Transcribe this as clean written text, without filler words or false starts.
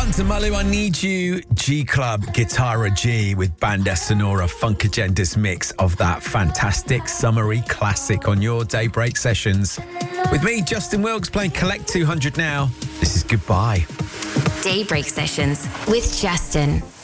To Malu, I Need You, G Club, Guitarra G with Banda Sonora Funk Agenda's mix of that fantastic summery classic on your Daybreak Sessions. With me, Justin Wilkes, playing Collect 200 now. This is Goodbye. Daybreak Sessions with Justin.